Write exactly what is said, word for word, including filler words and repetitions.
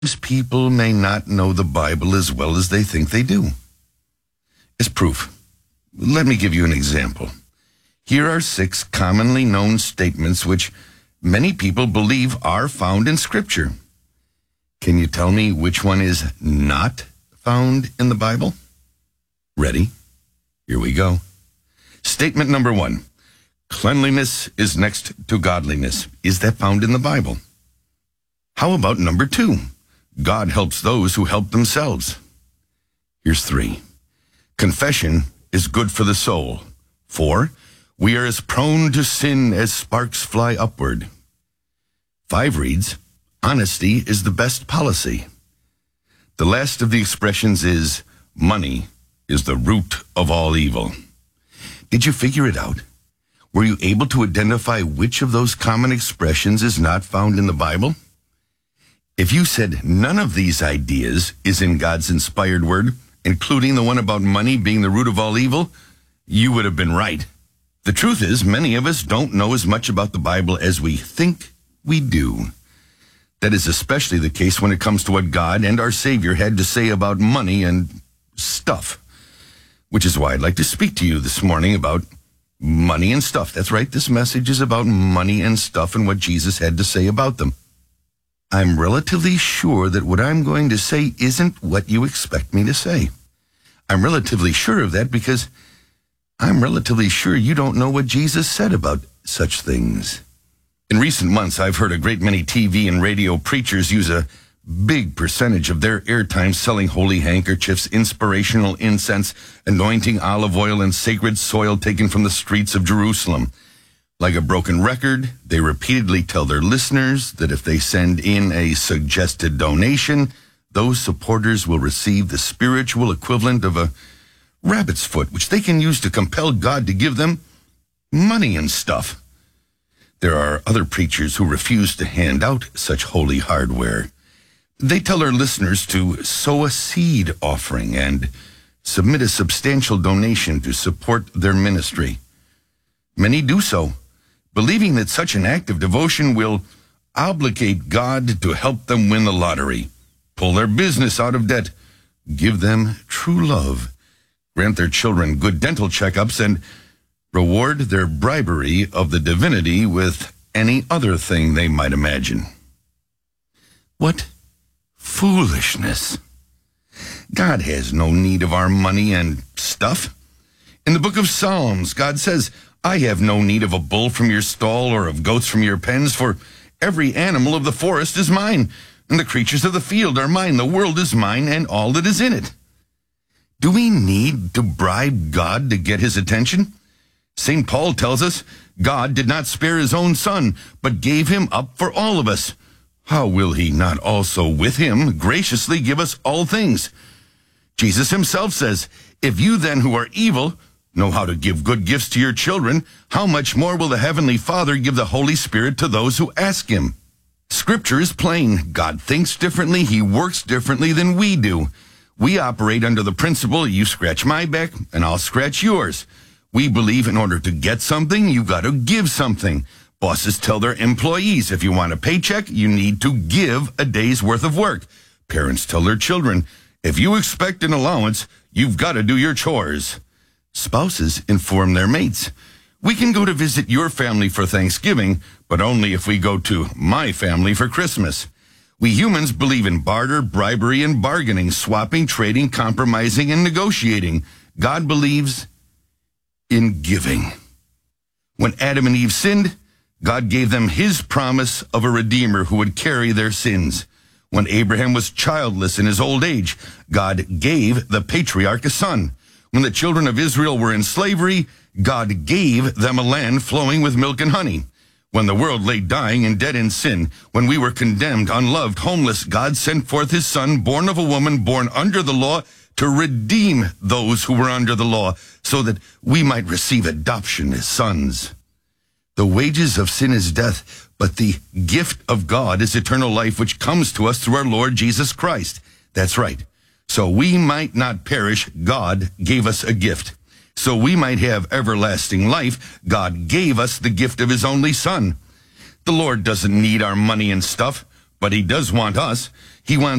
People may not know the Bible as well as they think they do. As proof, let me give you an example. Here are six commonly known statements which many people believe are found in Scripture. Can you tell me which one is not found in the Bible? Ready? Here we go. Statement number one. Cleanliness is next to godliness. Is that found in the Bible? How about number two? God helps those who help themselves. Here's three. Confession is good for the soul. Four. We are as prone to sin as sparks fly upward. Five reads, honesty is the best policy. The last of the expressions is, money is the root of all evil. Did you figure it out? Were you able to identify which of those common expressions is not found in the Bible? If you said none of these ideas is in God's inspired word, including the one about money being the root of all evil, you would have been right. The truth is, many of us don't know as much about the Bible as we think we do. That is especially the case when it comes to what God and our Savior had to say about money and stuff. Which is why I'd like to speak to you this morning about money and stuff. That's right, this message is about money and stuff and what Jesus had to say about them. I'm relatively sure that what I'm going to say isn't what you expect me to say. I'm relatively sure of that because I'm relatively sure you don't know what Jesus said about such things. In recent months, I've heard a great many T V and radio preachers use a big percentage of their airtime selling holy handkerchiefs, inspirational incense, anointing olive oil, and sacred soil taken from the streets of Jerusalem. Like a broken record, they repeatedly tell their listeners that if they send in a suggested donation, those supporters will receive the spiritual equivalent of a rabbit's foot, which they can use to compel God to give them money and stuff. There are other preachers who refuse to hand out such holy hardware. They tell their listeners to sow a seed offering and submit a substantial donation to support their ministry. Many do so, believing that such an act of devotion will obligate God to help them win the lottery, pull their business out of debt, give them true love, grant their children good dental checkups, and reward their bribery of the divinity with any other thing they might imagine. What foolishness! God has no need of our money and stuff. In the book of Psalms, God says, I have no need of a bull from your stall or of goats from your pens, for every animal of the forest is mine, and the creatures of the field are mine. The world is mine, and all that is in it. Do we need to bribe God to get his attention? Saint Paul tells us, God did not spare his own son, but gave him up for all of us. How will he not also with him graciously give us all things? Jesus himself says, if you then who are evil know how to give good gifts to your children, how much more will the Heavenly Father give the Holy Spirit to those who ask him? Scripture is plain. God thinks differently. He works differently than we do. We operate under the principle, you scratch my back and I'll scratch yours. We believe in order to get something, you got to give something. Bosses tell their employees, if you want a paycheck, you need to give a day's worth of work. Parents tell their children, if you expect an allowance, you've got to do your chores. Spouses inform their mates, we can go to visit your family for Thanksgiving, but only if we go to my family for Christmas. We humans believe in barter, bribery, and bargaining, swapping, trading, compromising, and negotiating. God believes in giving. When Adam and Eve sinned, God gave them his promise of a Redeemer who would carry their sins. When Abraham was childless in his old age, God gave the patriarch a son. When the children of Israel were in slavery, God gave them a land flowing with milk and honey. When the world lay dying and dead in sin, when we were condemned, unloved, homeless, God sent forth his son, born of a woman, born under the law, to redeem those who were under the law, so that we might receive adoption as sons. The wages of sin is death, but the gift of God is eternal life, which comes to us through our Lord Jesus Christ. That's right. So we might not perish, God gave us a gift. So we might have everlasting life, God gave us the gift of his only Son. The Lord doesn't need our money and stuff, but he does want us. He wants